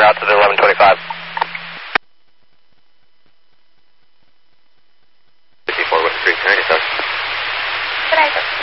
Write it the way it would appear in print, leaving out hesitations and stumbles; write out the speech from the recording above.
out to the 1125. 54 West Street, 97. Good night, sir.